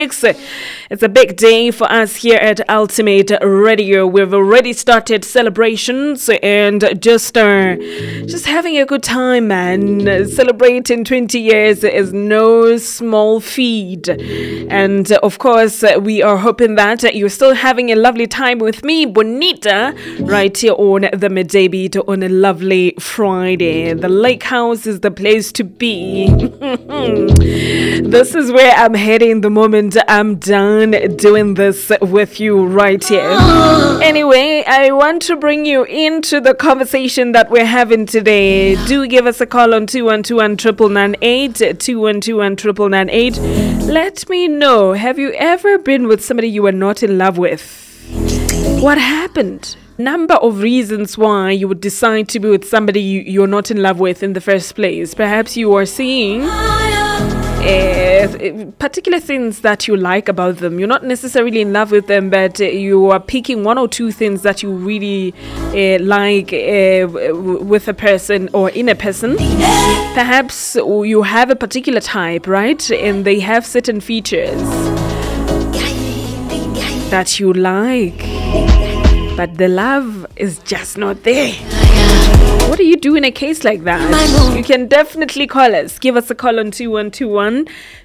It's a big day for us here at Ultimate Radio. We've already started celebrations and just having a good time, man. Celebrating 20 years is no small feat. And of course, we are hoping that you're still having a lovely time with me, Bonita, right here on the Midday Beat on a lovely Friday. The Lake House is the place to be. This is where I'm heading the moment I'm done doing this with you right here. Anyway, I want to bring you into the conversation that we're having today. Do give us a call on 212-998, 212-998. Let me know, have you ever been with somebody you were not in love with? What happened? Number of reasons why you would decide to be with somebody you're not in love with in the first place. Perhaps you are seeing particular things that you like about them. You're not necessarily in love with them, but you are picking one or two things that you really like with a person or in a person. Perhaps you have a particular type, right? And they have certain features that you like, but the love is just not there. What do you do in a case like that? You can definitely call us. Give us a call on 2121-998.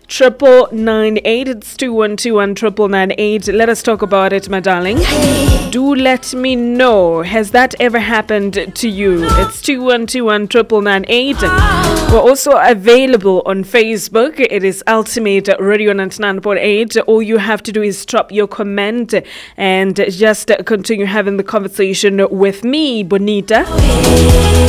It's 2121-998. Let us talk about it, my darling. Do let me know. Has that ever happened to you? It's 2121-998. We're also available on Facebook. It is Ultimate Radio 99.8. All you have to do is drop your comment and just continue having the conversation with me, Bonita.